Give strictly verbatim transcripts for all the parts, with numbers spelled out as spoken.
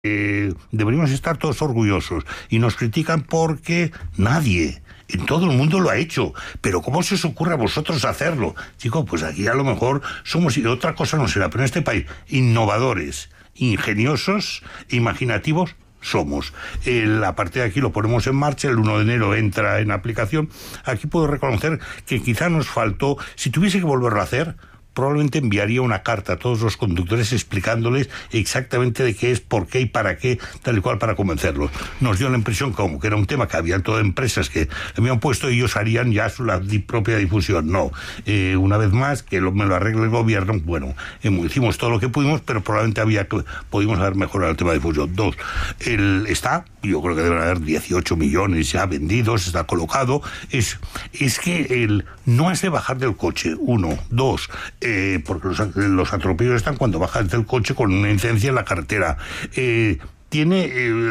Eh, deberíamos estar todos orgullosos y nos critican porque nadie en todo el mundo lo ha hecho, pero ¿cómo se os ocurre a vosotros hacerlo? Chicos, pues aquí a lo mejor somos, y otra cosa no será, pero en este país innovadores, ingeniosos, imaginativos somos. El, a partir de aquí lo ponemos en marcha, el uno de enero entra en aplicación. Aquí puedo reconocer que quizá nos faltó, si tuviese que volverlo a hacer, probablemente enviaría una carta a todos los conductores explicándoles exactamente de qué es, por qué y para qué, tal y cual, para convencerlos. Nos dio la impresión como que era un tema que había todas empresas que habían puesto y ellos harían ya su la di, propia difusión. No, eh, una vez más, que lo, me lo arregle el gobierno. Bueno, eh, hicimos todo lo que pudimos, pero probablemente había que, pudimos haber mejorado el tema de difusión. Dos, el, está, yo creo que deben haber dieciocho millones ya vendidos, está colocado. Es, es que el, no has de bajar del coche, uno. Dos, Eh, porque los, los atropellos están cuando bajas del coche con una incidencia en la carretera. Eh, tiene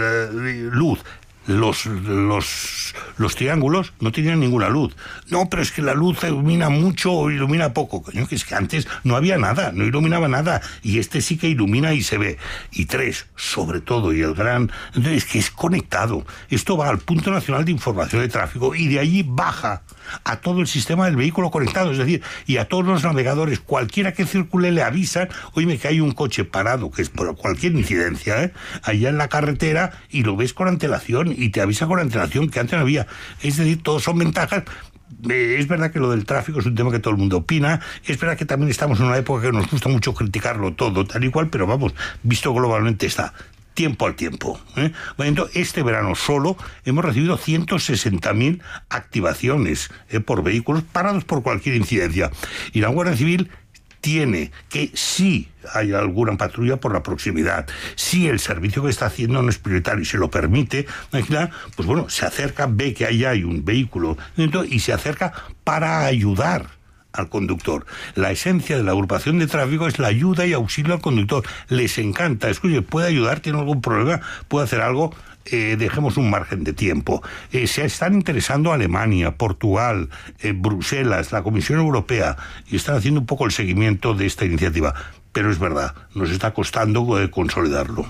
eh, luz. Los, los, los triángulos no tenían ninguna luz. No, pero es que la luz ilumina mucho o ilumina poco. Coño, que es que antes no había nada, no iluminaba nada. Y este sí que ilumina y se ve. Y tres, sobre todo, y el gran... Entonces, es que es conectado. Esto va al Punto Nacional de Información de Tráfico y de allí baja a todo el sistema del vehículo conectado, es decir, y a todos los navegadores, cualquiera que circule le avisan, oye, que hay un coche parado, que es por cualquier incidencia, ¿eh? allá en la carretera, y lo ves con antelación, y te avisa con antelación, que antes no había. Es decir, todos son ventajas. Eh, es verdad que lo del tráfico es un tema que todo el mundo opina, es verdad que también estamos en una época que nos gusta mucho criticarlo todo, tal y cual, pero vamos, visto globalmente está. Tiempo al tiempo. ¿eh? Bueno, este verano solo hemos recibido ciento sesenta mil activaciones ¿eh? por vehículos parados por cualquier incidencia. Y la Guardia Civil tiene que, si hay alguna patrulla por la proximidad, si el servicio que está haciendo no es prioritario y se lo permite, pues bueno, se acerca, ve que ahí hay un vehículo y se acerca para ayudar al conductor. La esencia de la agrupación de tráfico es la ayuda y auxilio al conductor. Les encanta. Escuche, ¿puede ayudar? ¿Tiene algún problema? ¿Puede hacer algo? Eh, dejemos un margen de tiempo. Eh, se están interesando Alemania, Portugal, eh, Bruselas, la Comisión Europea, y están haciendo un poco el seguimiento de esta iniciativa. Pero es verdad, nos está costando eh, consolidarlo.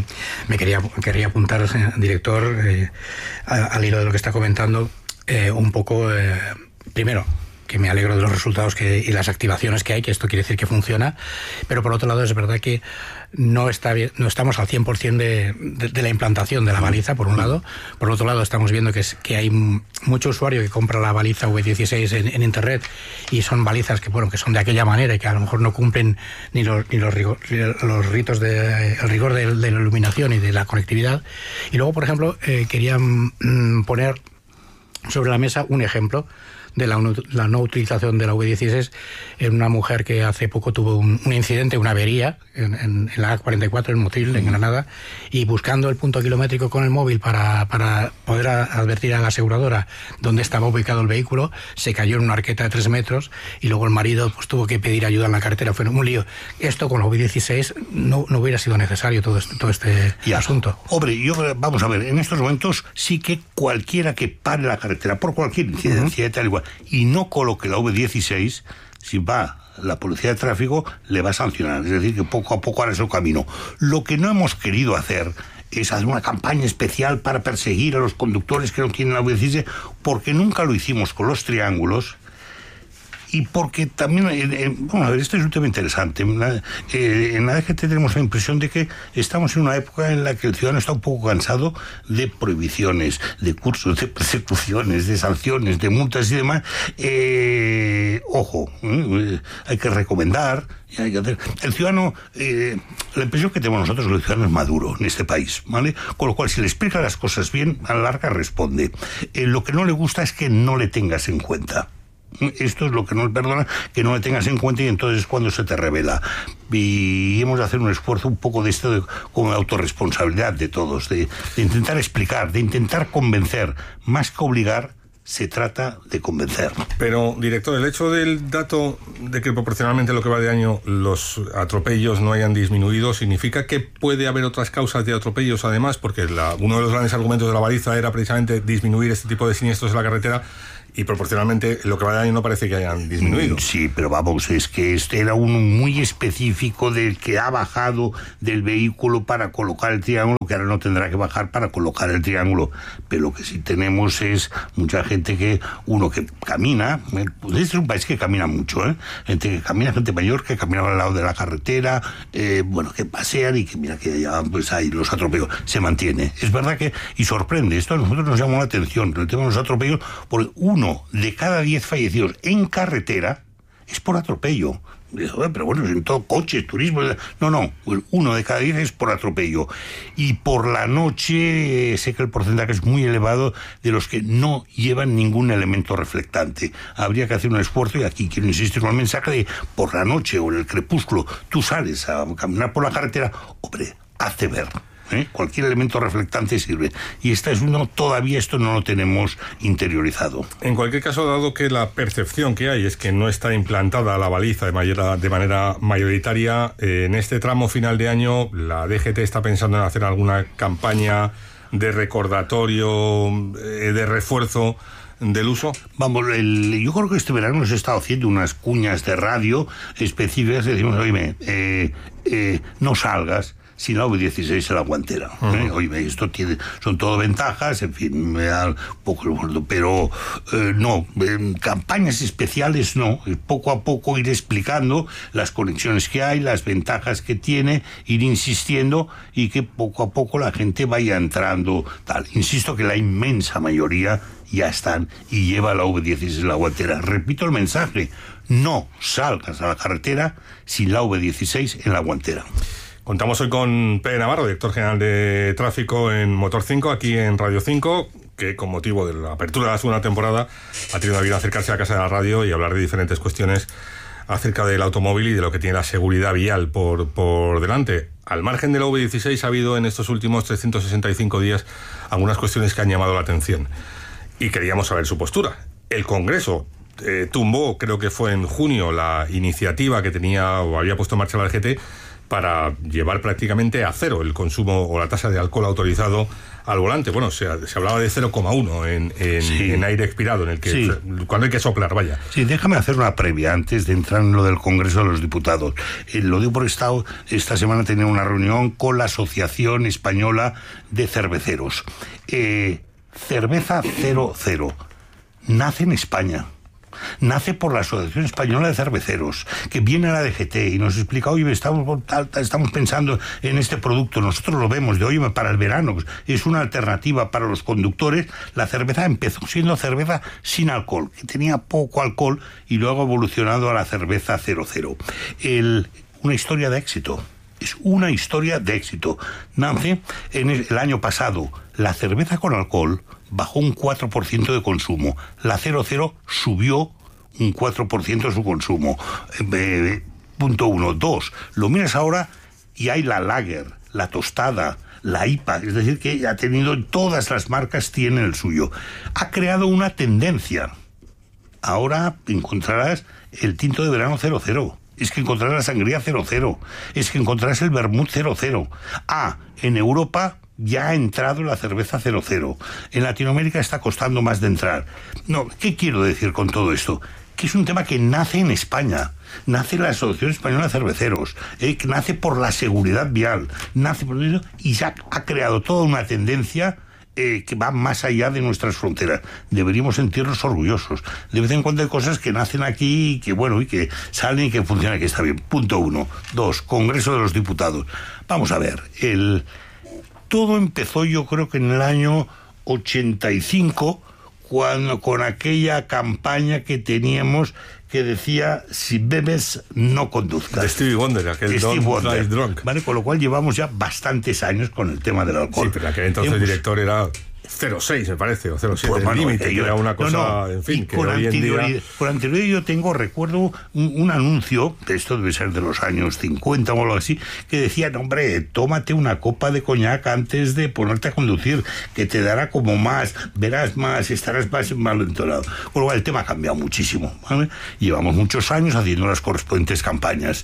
Me quería, quería apuntar, director, eh, al hilo de lo que está comentando, eh, un poco, eh, primero, que me alegro de los resultados que, y las activaciones que hay, que esto quiere decir que funciona, pero por otro lado es verdad que no está bien, no estamos al cien por ciento de, de, de la implantación de la baliza, por un lado. Por otro lado estamos viendo que, es, que hay mucho usuario que compra la baliza V dieciséis en, en internet, y son balizas que, bueno, que son de aquella manera y que a lo mejor no cumplen ni los, ni los, rigor, los ritos de, el rigor de, de la iluminación y de la conectividad. Y luego, por ejemplo, eh, quería mm, poner sobre la mesa un ejemplo de la, la no utilización de la V dieciséis en una mujer que hace poco tuvo un, un incidente, una avería en, en, en la A cuarenta y cuatro en Motril, en Granada, y buscando el punto kilométrico con el móvil para, para poder a, advertir a la aseguradora dónde estaba ubicado el vehículo, se cayó en una arqueta de tres metros y luego el marido pues tuvo que pedir ayuda en la carretera. Fue un lío. Esto con la V dieciséis no, no hubiera sido necesario todo este, todo este ya, asunto. Hombre, yo, vamos a ver, en estos momentos sí que cualquiera que pare la carretera por cualquier incidencia, uh-huh. tal igual, y no coloque la V dieciséis, si va la policía de tráfico, le va a sancionar. Es decir, que poco a poco hará su camino. Lo que no hemos querido hacer es hacer una campaña especial para perseguir a los conductores que no tienen la V dieciséis, porque nunca lo hicimos con los triángulos. Y porque también, eh, bueno, a ver, esto es un tema interesante. Eh, en la D G T tenemos la impresión de que estamos en una época en la que el ciudadano está un poco cansado de prohibiciones, de cursos, de persecuciones, de sanciones, de multas y demás. Eh, ojo, eh, hay que recomendar. Hay que hacer. El ciudadano, eh, la impresión que tenemos nosotros es que el ciudadano es maduro en este país, ¿vale? Con lo cual, si le explica las cosas bien, a la larga responde. Eh, lo que no le gusta es que no le tengas en cuenta. Esto es lo que no le perdona, que no le tengas en cuenta, y entonces es cuando se te revela. Y hemos de hacer un esfuerzo un poco de esto, de, como de autorresponsabilidad de todos, de, de intentar explicar, de intentar convencer, más que obligar. Se trata de convencer. Pero, director, el hecho del dato de que proporcionalmente lo que va de año los atropellos no hayan disminuido, ¿significa que puede haber otras causas de atropellos además? Porque la, uno de los grandes argumentos de la baliza era precisamente disminuir este tipo de siniestros en la carretera, y proporcionalmente lo que va de año no parece que hayan disminuido. Sí, pero vamos, es que este era uno muy específico del que ha bajado del vehículo para colocar el triángulo, que ahora no tendrá que bajar para colocar el triángulo. Pero lo que sí tenemos es mucha gente que, uno que camina, este es un país que camina mucho, ¿eh? Gente que camina, gente mayor que camina al lado de la carretera, eh, bueno, que pasean y que mira que ya pues hay los atropellos, se mantiene. Es verdad que, y sorprende, esto a nosotros nos llamó la atención, el tema de los atropellos, porque uno de cada diez fallecidos en carretera es por atropello. Pero bueno, en todo, coches, turismo... No, no, uno de cada diez es por atropello. Y por la noche sé que el porcentaje es muy elevado de los que no llevan ningún elemento reflectante. Habría que hacer un esfuerzo, y aquí quiero insistir con el mensaje de por la noche o en el crepúsculo, tú sales a caminar por la carretera, hombre, hazte ver. ¿Eh? Cualquier elemento reflectante sirve. Y esta es uno, todavía esto no lo tenemos interiorizado. En cualquier caso, dado que la percepción que hay es que no está implantada la baliza de manera, de manera mayoritaria, eh, en este tramo final de año, la D G T está pensando en hacer alguna campaña de recordatorio, eh, de refuerzo del uso. Vamos, el, yo creo que este verano hemos estado haciendo unas cuñas de radio específicas. Decimos, oye, eh, eh, no salgas sin la V dieciséis en la guantera. Uh-huh. ¿eh? Oye, esto tiene, son todo ventajas, en fin, me da un poco el gordo, pero eh, no, eh, campañas especiales no, poco a poco ir explicando las conexiones que hay, las ventajas que tiene, ir insistiendo y que poco a poco la gente vaya entrando tal. Insisto que la inmensa mayoría ya están y lleva la V dieciséis en la guantera. Repito el mensaje, no salgas a la carretera sin la V dieciséis en la guantera. Contamos hoy con Pere Navarro, director general de tráfico en Motor cinco, aquí en Radio cinco, que con motivo de la apertura de la segunda temporada ha tenido la vida acercarse a la casa de la radio y hablar de diferentes cuestiones acerca del automóvil y de lo que tiene la seguridad vial por, por delante. Al margen de la V dieciséis ha habido en estos últimos trescientos sesenta y cinco días algunas cuestiones que han llamado la atención y queríamos saber su postura. El Congreso eh, tumbó, creo que fue en junio, la iniciativa que tenía o había puesto en marcha la D G T para llevar prácticamente a cero el consumo o la tasa de alcohol autorizado al volante. Bueno, se, se hablaba de cero coma uno en, en, sí. en aire expirado, en el que sí. cuando hay que soplar, vaya. Sí, déjame hacer una previa antes de entrar en lo del Congreso de los Diputados. Eh, lo digo por estado, esta semana tenía una reunión con la Asociación Española de Cerveceros. Eh, cerveza cero cero nace en España. Nace por la Asociación Española de Cerveceros, que viene a la D G T y nos explica, oye, estamos, estamos pensando en este producto, nosotros lo vemos, de oye, para el verano, es una alternativa para los conductores. La cerveza empezó siendo cerveza sin alcohol, que tenía poco alcohol, y luego ha evolucionado a la cerveza cero cero. El, una historia de éxito. Es una historia de éxito. Nace en el, el año pasado. La cerveza con alcohol bajó un cuatro por ciento de consumo. La cero cero subió un cuatro por ciento de su consumo. Eh, punto uno. Dos, lo miras ahora y hay la lager, la tostada, la I P A, es decir, que ha tenido, todas las marcas tienen el suyo. Ha creado una tendencia. Ahora encontrarás el tinto de verano cero cero. Es que encontrarás la sangría cero cero. Es que encontrarás el vermut cero cero. Ah, en Europa ya ha entrado la cerveza cero cero. En Latinoamérica está costando más de entrar. No, ¿qué quiero decir con todo esto? Que es un tema que nace en España. Nace en la Asociación Española de Cerveceros. Eh, que nace por la seguridad vial. Nace por eso y ya ha creado toda una tendencia Eh, que va más allá de nuestras fronteras. Deberíamos sentirnos orgullosos. De vez en cuando hay cosas que nacen aquí y que, bueno, y que salen y que funcionan, que está bien. Punto uno. Dos, Congreso de los Diputados. Vamos a ver, el... todo empezó, yo creo que en el año ochenta y cinco, cuando, con aquella campaña que teníamos que decía, si bebes, no conduzcas. De Stevie Wonder, aquel Stevie Don't Wonder. Drive Drunk. Vale, con lo cual llevamos ya bastantes años con el tema del alcohol. Sí, pero aquel entonces el director era cero coma seis, me parece, o cero coma siete, pues, el bueno, límite, que que era una cosa, no, no, en fin, que con hoy en día... Con anterioridad yo tengo, recuerdo, un, un anuncio, esto debe ser de los años cincuenta o algo así, que decía, no, hombre, tómate una copa de coñac antes de ponerte a conducir, que te dará como más, verás más, estarás más malentonado. Con lo cual el tema ha cambiado muchísimo, ¿vale? Llevamos muchos años haciendo las correspondientes campañas.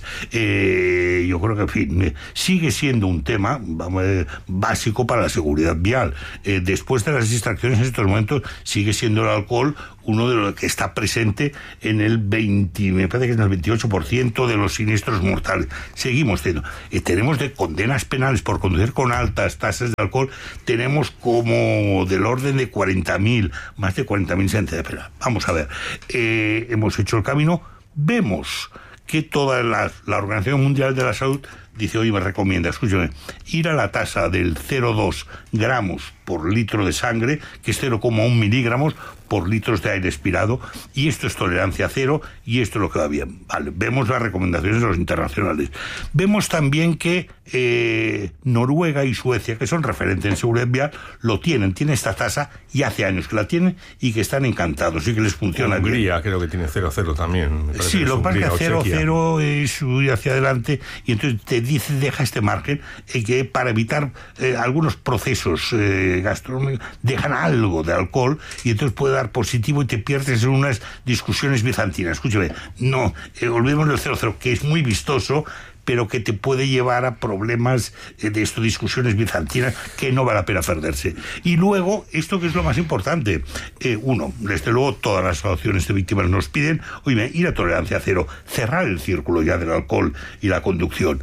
Eh, yo creo que, en fin, sigue siendo un tema vamos, básico para la seguridad vial. Eh, después después de las distracciones en estos momentos sigue siendo el alcohol uno de los que está presente en el veinte, me parece que es en el veintiocho por ciento de los siniestros mortales. Seguimos teniendo, eh, tenemos de condenas penales por conducir con altas tasas de alcohol, tenemos como del orden de cuarenta mil, más de cuarenta mil sentencias de pena. Vamos a ver, eh, hemos hecho el camino, vemos que toda la, la Organización Mundial de la Salud dice, oye, me recomienda, escúchame, ir a la tasa del cero coma dos gramos por litro de sangre, que es cero coma uno miligramos por litros de aire expirado, y esto es tolerancia cero, y esto es lo que va bien. Vale, vemos las recomendaciones de los internacionales. Vemos también que eh, Noruega y Suecia, que son referentes en seguridad vial, lo tienen, tienen esta tasa, y hace años que la tienen, y que están encantados, y que les funciona bien. Hungría creo que tiene cero cero también. Sí, lo que pasa es que cero cero es subir hacia adelante, y entonces te dice, deja este margen, eh, que para evitar eh, algunos procesos eh, gastronómicos, dejan algo de alcohol, y entonces puede dar positivo y te pierdes en unas discusiones bizantinas. Escúchame, no, eh, olvidemos el cero cero, que es muy vistoso, pero que te puede llevar a problemas eh, de esto, discusiones bizantinas, que no vale la pena perderse. Y luego, esto que es lo más importante, eh, uno, desde luego todas las asociaciones de víctimas nos piden, oye, ir a tolerancia cero, cerrar el círculo ya del alcohol y la conducción.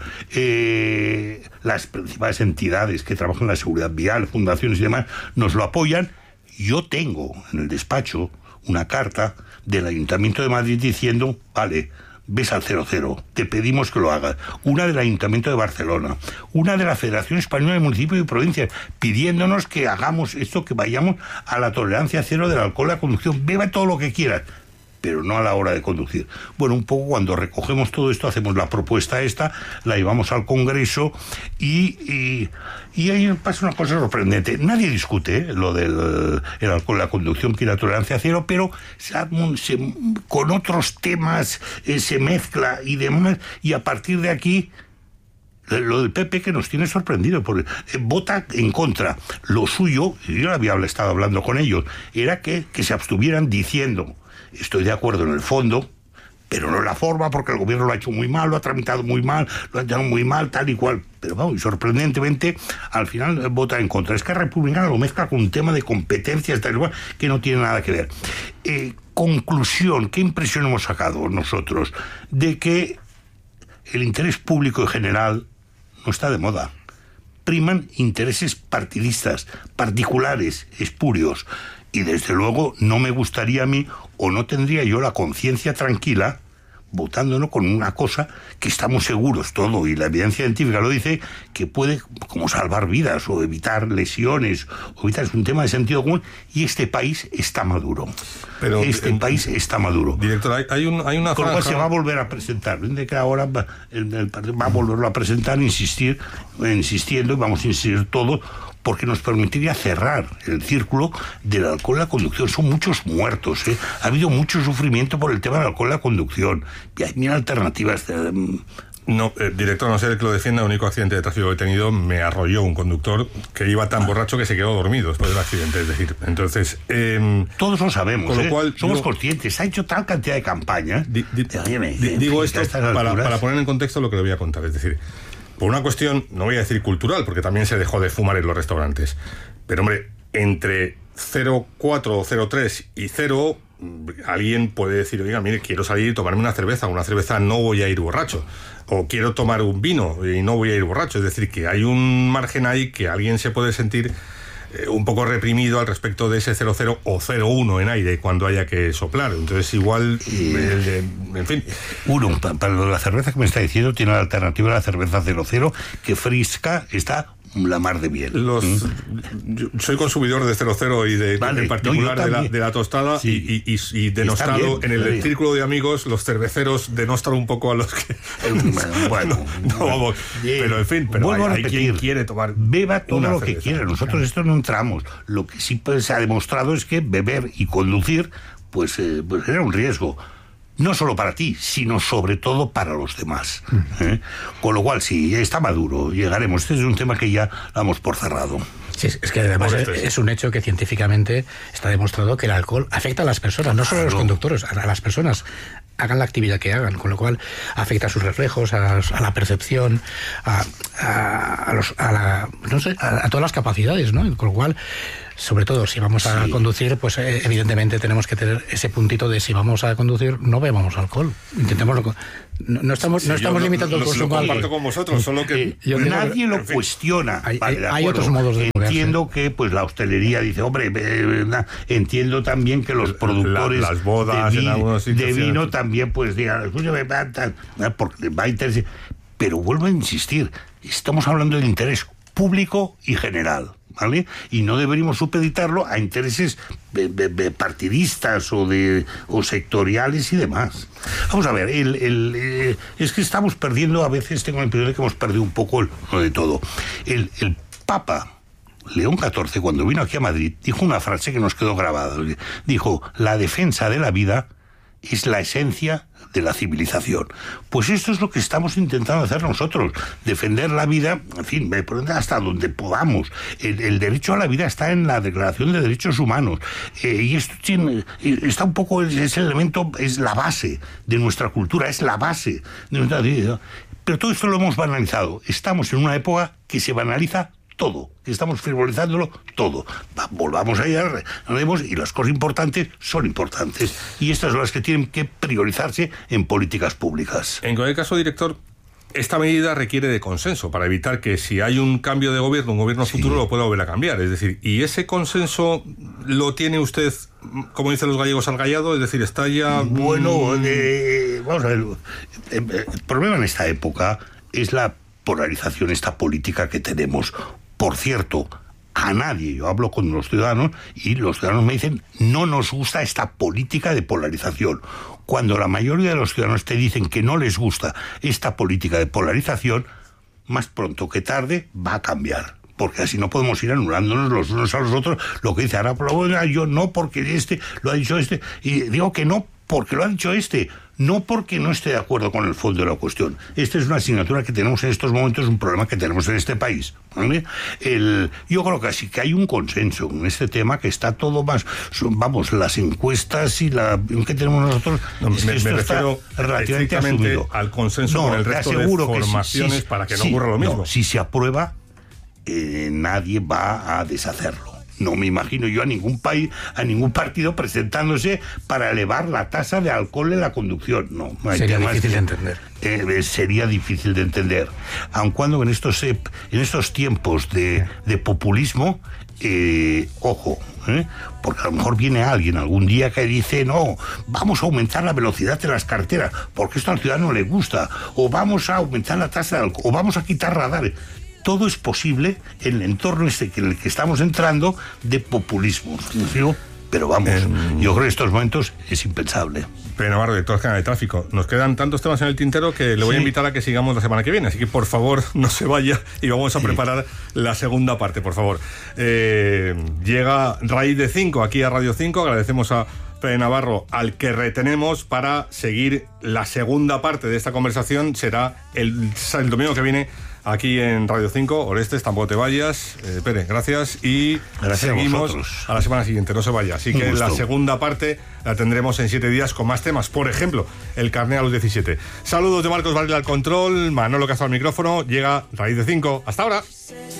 Eh, las principales entidades que trabajan en la seguridad vial, fundaciones y demás, nos lo apoyan. Yo tengo en el despacho una carta del Ayuntamiento de Madrid diciendo, vale, ves al cero cero, te pedimos que lo hagas. Una del Ayuntamiento de Barcelona, una de la Federación Española de Municipios y Provincias, pidiéndonos que hagamos esto, que vayamos a la tolerancia cero del alcohol a la conducción. Beba todo lo que quieras, pero no a la hora de conducir. Bueno, un poco cuando recogemos todo esto, hacemos la propuesta esta, la llevamos al Congreso y, y, y ahí pasa una cosa sorprendente. Nadie discute ¿eh? lo del el alcohol, la conducción, que la tolerancia cero, pero se, se, con otros temas eh, se mezcla y demás, y a partir de aquí lo del P P, que nos tiene sorprendido, porque eh, vota en contra. Lo suyo, yo había estado hablando con ellos, era que, que se abstuvieran diciendo, estoy de acuerdo en el fondo, pero no en la forma, porque el gobierno lo ha hecho muy mal, lo ha tramitado muy mal, lo ha hecho muy mal, tal y cual. Pero vamos, y sorprendentemente, al final eh, vota en contra. Es que Republicana lo mezcla con un tema de competencias, tal y cual, que no tiene nada que ver. Eh, conclusión, ¿qué impresión hemos sacado nosotros? De que el interés público en general no está de moda. Priman intereses partidistas, particulares, espurios. Y desde luego no me gustaría a mí, o no tendría yo la conciencia tranquila, votándonos con una cosa que estamos seguros todo, y la evidencia científica lo dice, que puede como salvar vidas o evitar lesiones, o evitar, es un tema de sentido común, y este país está maduro. Pero este en, país está maduro. Director, hay, hay, un, hay una Con lo cual franja... se va a volver a presentar, de que ahora va, el, el, va a volverlo a presentar, insistir, insistiendo, y vamos a insistir todos, porque nos permitiría cerrar el círculo del alcohol y la conducción. Son muchos muertos, ¿eh? Ha habido mucho sufrimiento por el tema del alcohol y la conducción. Y hay mil alternativas. Eh, No, eh, director, no sé que lo defienda, el único accidente de tráfico que he tenido, me arrolló un conductor que iba tan borracho que se quedó dormido después del accidente, es decir, entonces... Eh, Todos lo sabemos, con lo ¿eh? cual, somos digo, conscientes, se ha hecho tal cantidad de campañas... Di, di, de, oye, me, di, digo esto para, para poner en contexto lo que le voy a contar, es decir, por una cuestión, no voy a decir cultural, porque también se dejó de fumar en los restaurantes, pero hombre, entre cero coma cuatro o cero coma tres y cero... alguien puede decir, oiga, mire, quiero salir y tomarme una cerveza, una cerveza no voy a ir borracho, o quiero tomar un vino y no voy a ir borracho, es decir, que hay un margen ahí que alguien se puede sentir eh, un poco reprimido al respecto de ese cero coma cero o cero coma uno en aire cuando haya que soplar, entonces igual, y, eh, en fin. Uno, para la cerveza que me está diciendo, tiene la alternativa a la cerveza cero cero, que fresca está la mar de bien. Los, ¿Mm? Yo soy consumidor de cero cero y de, vale, en particular no, de, la, de la tostada, sí. y, y, y denostado bien, en el bien. Círculo de amigos, los cerveceros denostan un poco a los que... bueno, no, no, vamos, pero en fin, pero vuelvo hay, a repetir, hay quien quiere tomar beba todo lo cerveza. Que quiera, nosotros esto no entramos. Lo que sí pues, se ha demostrado es que beber y conducir pues, eh, pues era un riesgo. No solo para ti, sino sobre todo para los demás. ¿eh? Con lo cual, sí, está maduro, llegaremos. Este es un tema que ya damos por cerrado. Sí, es que además es, es un hecho que científicamente está demostrado que el alcohol afecta a las personas, no solo a los conductores, a las personas, hagan la actividad que hagan, con lo cual afecta a sus reflejos, a, a la percepción, a, a, a, los, a, la, no sé, a, a todas las capacidades, ¿no? Con lo cual, sobre todo si vamos a sí. conducir, pues eh, evidentemente tenemos que tener ese puntito de si vamos a conducir, no bebamos alcohol. Intentemos no, no estamos, sí, no estamos limitando el consumo. Lo comparto con vosotros, solo que eh, yo nadie lo cuestiona. Hay, vale, hay otros modos de entiendo moverse. Que pues la hostelería dice, hombre, eh, entiendo también que los productores la, las bodas de, vi, en de vino también pues digan, escúchame, porque va a interesar. Pero vuelvo a insistir, estamos hablando del interés público y general, ¿vale? Y no deberíamos supeditarlo a intereses de, de, de partidistas o de o sectoriales y demás. Vamos a ver, el, el, eh, es que estamos perdiendo, a veces tengo la impresión de que hemos perdido un poco el, lo de todo. El, el Papa León catorce, cuando vino aquí a Madrid, dijo una frase que nos quedó grabada. Dijo, la defensa de la vida es la esencia de la civilización. Pues esto es lo que estamos intentando hacer nosotros, defender la vida, en fin, hasta donde podamos. El, el derecho a la vida está en la Declaración de Derechos Humanos, eh, y esto tiene, está un poco, ese elemento es la base de nuestra cultura, es la base de nuestra vida. Pero todo esto lo hemos banalizado. Estamos en una época que se banaliza todo, que estamos frivolizándolo todo. Va, volvamos allá, y las cosas importantes son importantes. Y estas son las que tienen que priorizarse en políticas públicas. En cualquier caso, director, esta medida requiere de consenso para evitar que si hay un cambio de gobierno, un gobierno sí. futuro lo pueda volver a cambiar. Es decir, ¿y ese consenso lo tiene usted, como dicen los gallegos, al gallado? Es decir, está ya... Bueno, eh, vamos a ver, el problema en esta época es la polarización, esta política que tenemos. Por cierto, a nadie, yo hablo con los ciudadanos y los ciudadanos me dicen, no nos gusta esta política de polarización. Cuando la mayoría de los ciudadanos te dicen que no les gusta esta política de polarización, más pronto que tarde va a cambiar. Porque así no podemos ir anulándonos los unos a los otros. Lo que dice ahora, yo no porque este lo ha dicho este, y digo que no porque lo ha dicho este, no porque no esté de acuerdo con el fondo de la cuestión. Esta es una asignatura que tenemos en estos momentos, un problema que tenemos en este país, ¿vale? El, yo creo que así que hay un consenso en este tema, que está todo más, son, vamos, las encuestas y la que tenemos nosotros, no, es me, que esto me refiero está relativamente asumido. Al consenso no, con el resto de formaciones, sí, para que no sí, ocurra lo mismo. No, si se aprueba, eh, nadie va a deshacerlo. No me imagino yo a ningún país, a ningún partido presentándose para elevar la tasa de alcohol en la conducción. No, no hay sería temas, difícil de entender. Eh, sería difícil de entender. Aun cuando en estos, eh, en estos tiempos de, de populismo, eh, ojo, ¿eh? Porque a lo mejor viene alguien algún día que dice, no, vamos a aumentar la velocidad de las carreteras, porque esto al ciudadano le gusta, o vamos a aumentar la tasa de alcohol, o vamos a quitar radares. Todo es posible en el entorno este en el que estamos entrando de populismo. ¿Sí? Pero vamos, eh, yo creo que en estos momentos es impensable. Pere Navarro, director general de Tráfico. Nos quedan tantos temas en el tintero que le voy sí. a invitar a que sigamos la semana que viene. Así que, por favor, no se vaya y vamos a sí. preparar la segunda parte, por favor. Eh, llega Raíz de cinco aquí a Radio cinco. Agradecemos a Pere Navarro, al que retenemos para seguir la segunda parte de esta conversación. Será el, el domingo que viene aquí en Radio cinco. Orestes, tampoco te vayas. Eh, Pere, gracias. Y gracias seguimos a, a la semana siguiente, no se vaya. Así que la segunda parte la tendremos en siete días con más temas. Por ejemplo, el carné a los diecisiete. Saludos de Marcos Varela al control, Manolo Castro al micrófono. Llega Raíz de cinco. Hasta ahora.